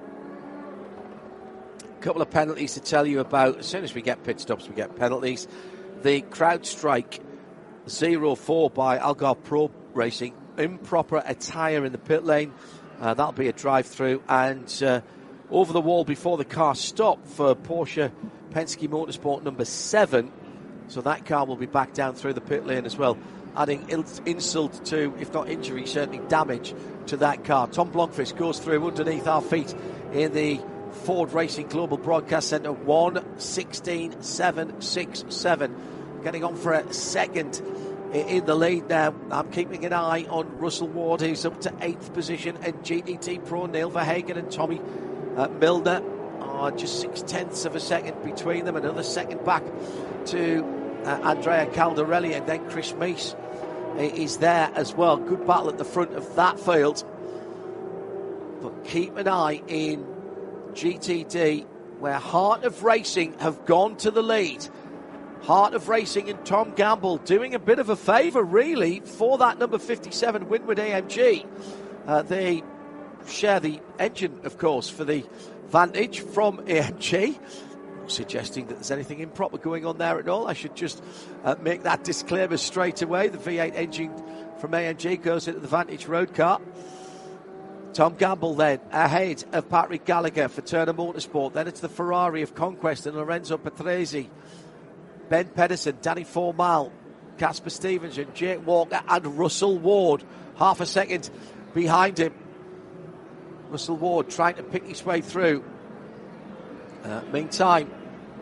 Speaker 2: A couple of penalties to tell you about. As soon as we get pit stops, we get penalties. The CrowdStrike zero four by Algarve Pro Racing. Improper attire in the pit lane. Uh, that'll be a drive-through. And uh, over the wall before the car stopped for Porsche Penske Motorsport number seven. So that car will be back down through the pit lane as well, adding insult to, if not injury, certainly damage to that car. Tom Blomqvist goes through underneath our feet in the Ford Racing Global Broadcast Centre. one sixteen seven six seven. Getting on for a second in the lead now. I'm keeping an eye on Russell Ward, who's up to eighth position, and G T T Pro Neil Verhagen and Tommy Uh, Milner are just six tenths of a second between them. Another second back to uh, Andrea Caldarelli, and then Chris Meese is there as well. Good battle at the front of that field. But keep an eye in G T D, where Heart of Racing have gone to the lead. Heart of Racing and Tom Gamble doing a bit of a favour, really, for that number fifty-seven Winward A M G. Uh, they share the engine, of course, for the Vantage from A M G. Not suggesting that there's anything improper going on there at all. I should just uh, make that disclaimer straight away. The V eight engine from A M G goes into the Vantage road car. Tom Gamble then ahead of Patrick Gallagher for Turner Motorsport. Then it's the Ferrari of Conquest and Lorenzo Patrese. Ben Pedersen, Danny Formal, Casper Stevenson, Jake Walker and Russell Ward. Half a second behind him. Russell Ward trying to pick his way through. Uh, meantime,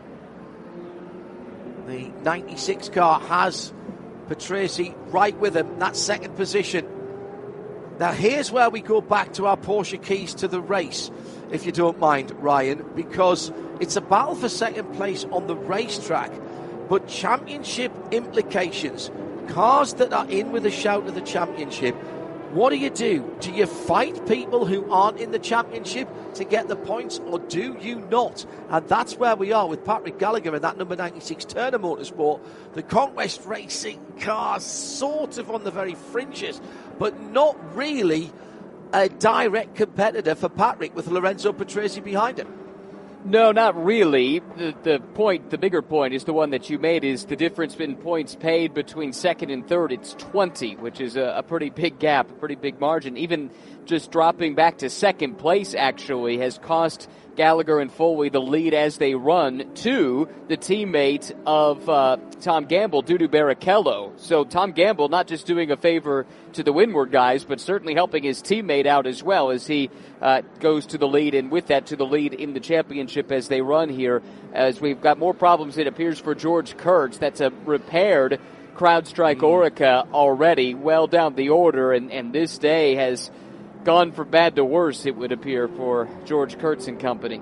Speaker 2: the ninety-six car has Patrese right with him. That second position. Now here's where we go back to our Porsche keys to the race, if you don't mind, Ryan, because it's a battle for second place on the racetrack, but championship implications, cars that are in with a shout of the championship, What do you do? Do you fight people who aren't in the championship to get the points, or do you not? And that's where we are with Patrick Gallagher in that number ninety-six Turner Motorsport. The Conquest Racing car sort of on the very fringes, but not really a direct competitor for Patrick with Lorenzo Patrese behind him.
Speaker 3: No, not really. The, the point, the bigger point is the one that you made, is the difference in points paid between second and third. It's twenty, which is a, a pretty big gap, a pretty big margin. Even just dropping back to second place, actually, has cost Gallagher and Foley the lead as they run to the teammate of uh, Tom Gamble, Dudu Barrichello. So Tom Gamble not just doing a favor to the Windward guys, but certainly helping his teammate out as well as he uh, goes to the lead, and with that to the lead in the championship as they run here. As we've got more problems, it appears, for George Kurtz. That's a repaired CrowdStrike Orica already, well down the order, and, and this day has gone from bad to worse, it would appear, for George Kurtz and company.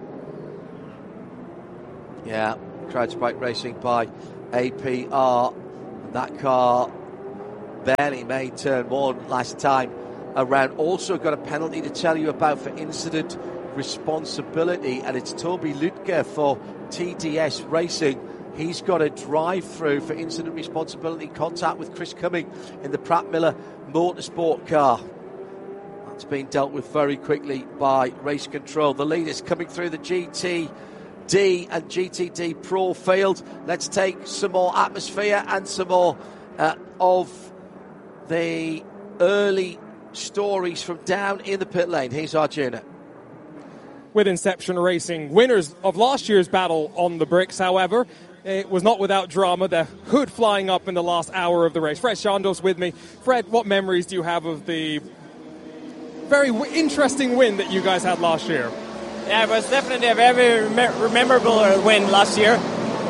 Speaker 2: Yeah, CrowdStrike Racing by A P R. That car barely made turn one last time around. Also got a penalty to tell you about for incident responsibility, and it's Toby Lutke for T D S Racing. He's got a drive-through for incident responsibility contact with Chris Cumming in the Pratt Miller Motorsport car. It's been dealt with very quickly by Race Control. The leaders coming through the G T D and G T D Pro field. Let's take some more atmosphere and some more uh, of the early stories from down in the pit lane. Here's Arjuna.
Speaker 4: With Inception Racing, winners of last year's battle on the bricks, however, it was not without drama. The hood flying up in the last hour of the race. Fred Chandos with me. Fred, what memories do you have of the very w- interesting win that you guys had last year?
Speaker 6: Yeah, it was definitely a very rem- memorable win last year.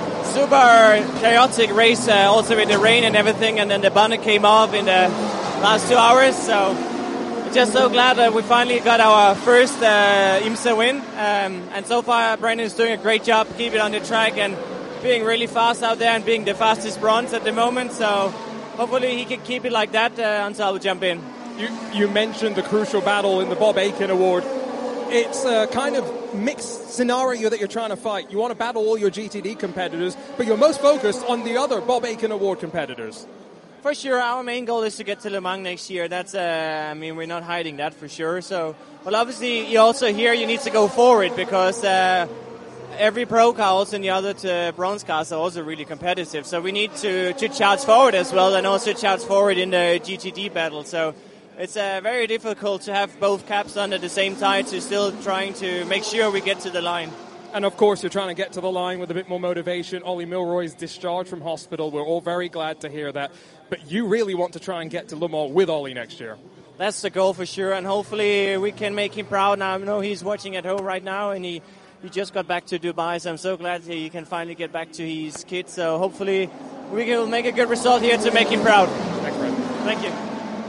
Speaker 6: Super chaotic race, uh, also with the rain and everything, and then the bonnet came off in the last two hours. So we're just so glad that we finally got our first uh, IMSA win. Um, and so far, Brandon's doing a great job keeping it on the track and being really fast out there and being the fastest bronze at the moment. So hopefully he can keep it like that uh, until we jump in.
Speaker 4: You, you mentioned the crucial battle in the Bob Akin Award. It's a kind of mixed scenario that you're trying to fight. You want to battle all your G T D competitors, but you're most focused on the other Bob Akin Award competitors.
Speaker 6: For sure, our main goal is to get to Le Mans next year. That's, uh, I mean, we're not hiding that for sure. So, well, obviously, you also here you need to go forward because uh, every pro car, also in the other uh, bronze cars, are also really competitive. So we need to, to charge forward as well, and also charge forward in the G T D battle. So it's uh, very difficult to have both caps on at the same time, to still trying to make sure we get to the line.
Speaker 4: And of course, you're trying to get to the line with a bit more motivation. Ollie Milroy's discharged from hospital. We're all very glad to hear that. But you really want to try and get to Le Mans with Ollie next year.
Speaker 6: That's the goal for sure, and hopefully we can make him proud. Now I know he's watching at home right now, and he, he just got back to Dubai, so I'm so glad he can finally get back to his kids. So hopefully we can make a good result here to make him proud.
Speaker 4: Thanks, Fred.
Speaker 6: Thank you.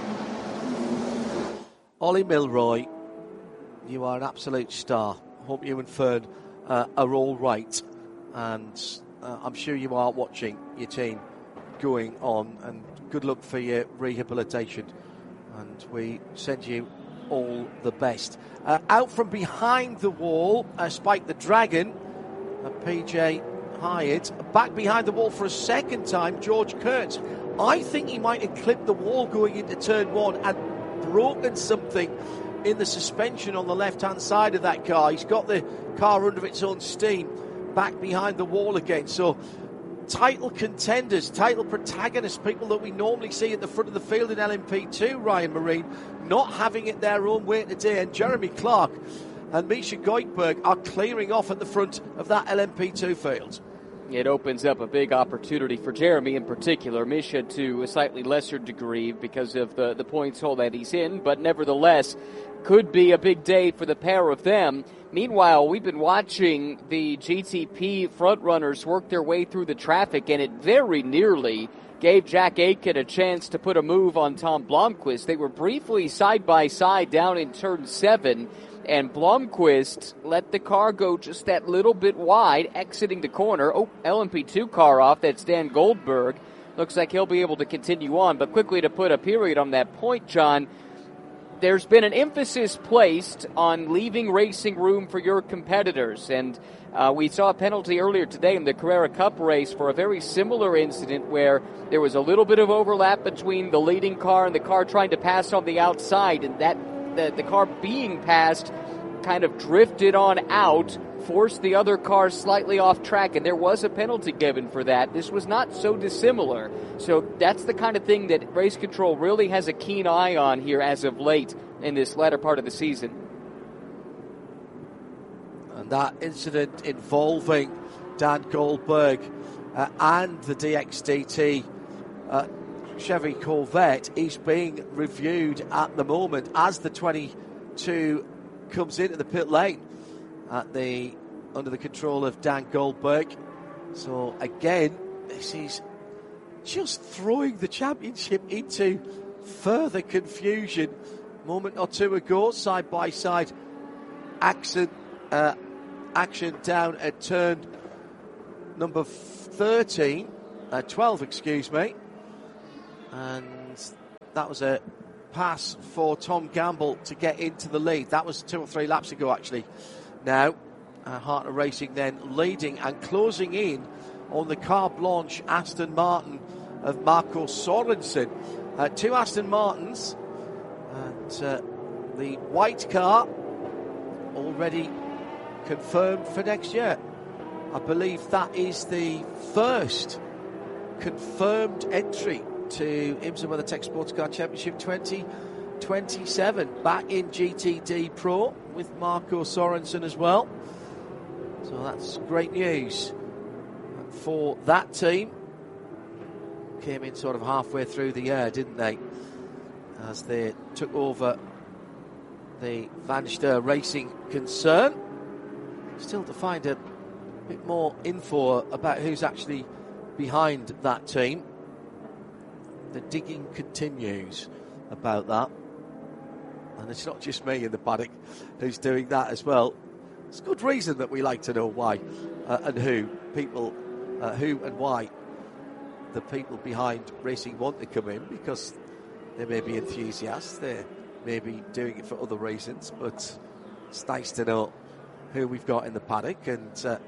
Speaker 2: Ollie Milroy, you are an absolute star. Hope you and Fern uh, are all right, and uh, I'm sure you are watching your team going on, and good luck for your rehabilitation, and we send you all the best. Uh, out from behind the wall, uh, Spike the Dragon, uh, P J Hyatt. Back behind the wall for a second time, George Kurtz. I think he might have clipped the wall going into turn one and broken something in the suspension on the left-hand side of that car. He's got the car under its own steam, back behind the wall again. So title contenders, title protagonists, people that we normally see at the front of the field in L M P two, Ryan Marine, not having it their own way today. And Jeremy Clark and Misha Goikberg are clearing off at the front of that L M P two field.
Speaker 3: It opens up a big opportunity for Jeremy in particular, Misha to a slightly lesser degree because of the, the points hole that he's in, but nevertheless could be a big day for the pair of them. Meanwhile, we've been watching the G T P frontrunners work their way through the traffic, and it very nearly gave Jack Aitken a chance to put a move on Tom Blomqvist. They were briefly side by side down in turn seven, and Blomqvist let the car go just that little bit wide, exiting the corner. Oh, L M P two car off. That's Dan Goldberg. Looks like he'll be able to continue on. But quickly to put a period on that point, John, there's been an emphasis placed on leaving racing room for your competitors, and uh, we saw a penalty earlier today in the Carrera Cup race for a very similar incident where there was a little bit of overlap between the leading car and the car trying to pass on the outside, and that the, the car being passed kind of drifted on out, forced the other car slightly off track, and there was a penalty given for that. This was not so dissimilar. So that's the kind of thing that race control really has a keen eye on here as of late in this latter part of the season.
Speaker 2: And that incident involving Dan Goldberg uh, and the D X D T uh, Chevy Corvette is being reviewed at the moment as the twenty-two comes into the pit lane at the under the control of Dan Goldberg. So again, this is just throwing the championship into further confusion. Moment or two ago, side by side action, uh, action down at turn number thirteen, uh, twelve, excuse me, and that was a pass for Tom Gamble to get into the lead. That was two or three laps ago, actually. Now, uh, Hartner Racing then leading and closing in on the Car Blanche Aston Martin of Marco Sorensen. Uh, two Aston Martins, and uh, the white car already confirmed for next year. I believe that is the first confirmed entry to IMSA WeatherTech Sports Car Championship twenty twenty-seven, back in G T D Pro with Marco Sorensen as well. So that's great news for that team. Came in sort of halfway through the year, didn't they, as they took over the Van Ster Racing concern. Still to find a bit more info about who's actually behind that team. The digging continues about that. And it's not just me in the paddock who's doing that as well. It's good reason that we like to know why uh, and who people, uh, who and why the people behind racing want to come in, because they may be enthusiasts, they may be doing it for other reasons, but it's nice to know who we've got in the paddock and uh,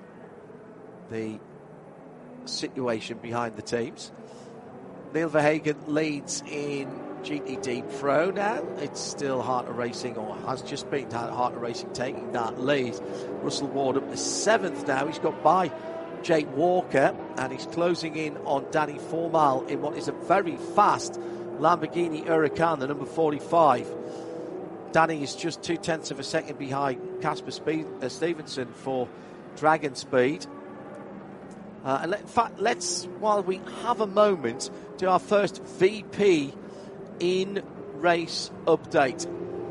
Speaker 2: the situation behind the teams. Neil Verhagen leads in G T D Pro now. It's still Hartner Racing, or has just been Hartner Racing taking that lead. Russell Ward up to seventh now. He's got by Jake Walker, and he's closing in on Danny Formal in what is a very fast Lamborghini Huracan, the number forty-five. Danny is just two tenths of a second behind Casper Speed, uh, Stevenson for Dragon Speed. Uh, and let, in fact, let's, while we have a moment, do our first V P in race update.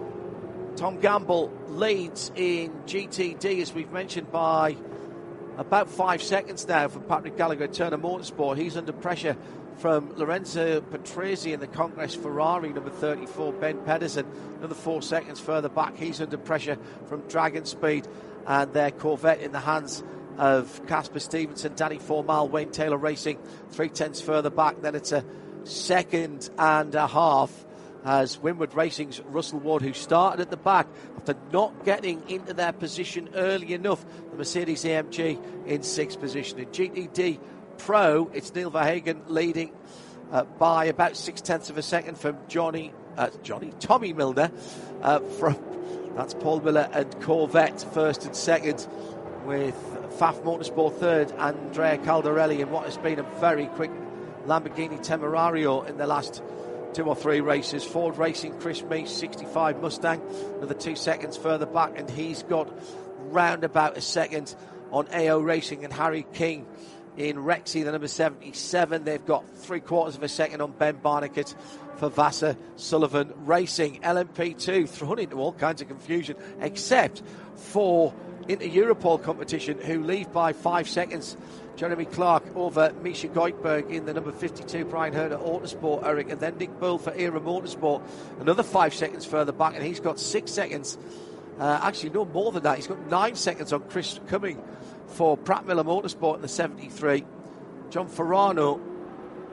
Speaker 2: Tom Gamble leads in G T D, as we've mentioned, by about five seconds now from Patrick Gallagher at Turner Motorsport. He's under pressure from Lorenzo Patrese in the Congress Ferrari, number thirty-four, Ben Pedersen. Another four seconds further back, he's under pressure from Dragon Speed and their Corvette in the hands of Casper Stevenson. Danny Formal, Wayne Taylor Racing, three tenths further back. Then it's a second and a half as Winward Racing's Russell Ward, who started at the back after not getting into their position early enough, the Mercedes A M G in sixth position. In G T D Pro, it's Neil Verhagen leading uh, by about six tenths of a second from Johnny, uh, Johnny, Tommy Milner, uh, from, that's Paul Miller and Corvette first and second, with F A F Motorsport third, Andrea Caldarelli in what has been a very quick Lamborghini Temerario in the last two or three races. Ford Racing, Chris Meese, sixty-five Mustang, another two seconds further back, and he's got round about a second on A O Racing and Harry King in Rexy, the number seventy-seven. They've got three quarters of a second on Ben Barnicat for Vassar Sullivan Racing. L M P two thrown into all kinds of confusion, except for into Europol competition, who leave by five seconds. Jeremy Clark over Misha Goldberg in the number fifty-two, Brian Herder Autosport, Eric, and then Nick Bull for Era Motorsport, another five seconds further back, and he's got six seconds. Uh, actually, no more than that. He's got nine seconds on Chris Cumming for Pratt Miller Motorsport in the seventy-three. John Ferrano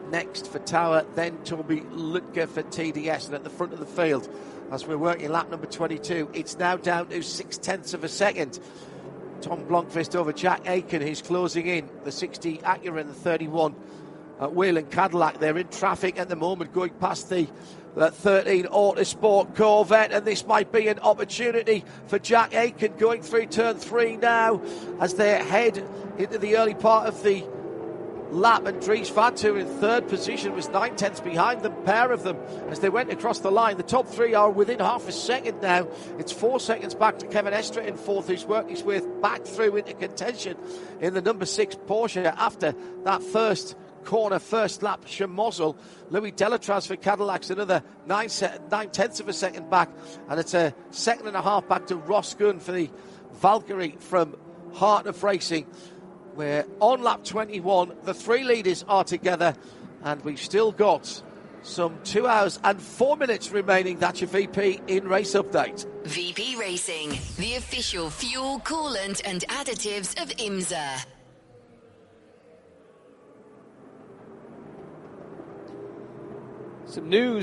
Speaker 2: next for Tower, then Toby Lutke for T D S. And at the front of the field, as we're working lap number twenty-two, it's now down to six-tenths of a second. Tom Blomqvist over Jack Aiken, who's closing in. The sixty Acura and the thirty-one uh, Whelen Cadillac. They're in traffic at the moment, going past the uh, thirteen Autosport Corvette, and this might be an opportunity for Jack Aiken going through turn three now as they head into the early part of the lap, and Dries Vanthoor in third position was nine tenths behind them, pair of them, as they went across the line. The top three are within half a second now. It's four seconds back to Kevin Estre in fourth, who's worked his way back through into contention in the number six Porsche after that first corner, first lap Schmozzle. Louis Delatraz for Cadillacs, another nine, se- nine tenths of a second back, and it's a second and a half back to Ross Gunn for the Valkyrie from Heart of Racing. We're on lap twenty-one. The three leaders are together, and we've still got some two hours and four minutes remaining. That's your V P in race update.
Speaker 7: V P Racing, the official fuel, coolant, and additives of IMSA.
Speaker 3: Some news